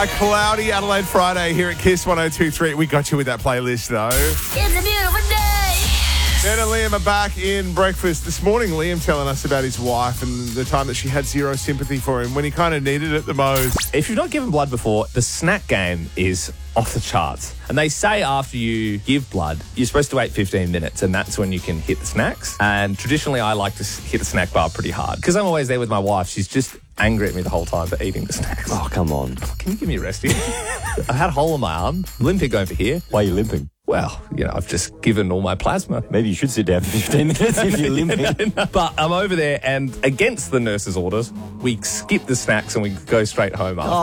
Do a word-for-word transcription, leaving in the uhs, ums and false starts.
A cloudy Adelaide Friday here at Kiss one oh two point three. We got you with that playlist, though. It's a beautiful day. Ben and Liam are back in breakfast. This morning, Liam telling us about his wife and the time that she had zero sympathy for him when he kind of needed it the most. If you've not given blood before, the snack game is off the charts. And they say after you give blood, you're supposed to wait fifteen minutes, and that's when you can hit the snacks. And traditionally, I like to hit the snack bar pretty hard because I'm always there with my wife. She's just angry at me the whole time for eating the snacks. Oh, come on. Can you give me a rest here? I had a hole in my arm, limping over here. Why are you limping? Well, you know, I've just given all my plasma. Maybe you should sit down for fifteen minutes if you're limping. But I'm over there, and against the nurse's orders, we skip the snacks and we go straight home after.